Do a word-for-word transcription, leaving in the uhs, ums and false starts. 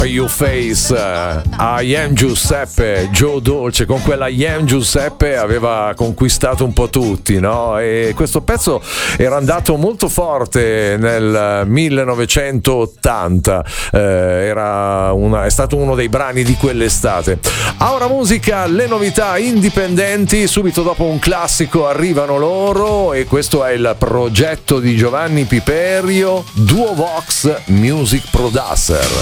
You Face, I Am Giuseppe, Joe Dolce. Con quella I Am Giuseppe aveva conquistato un po' tutti, no? E questo pezzo era andato molto forte nel millenovecentottanta, eh, era una, è stato uno dei brani di quell'estate. Ora musica, le novità indipendenti, subito dopo un classico arrivano loro e questo è il progetto di Giovanni Piperio, Duo Vox Music Producer.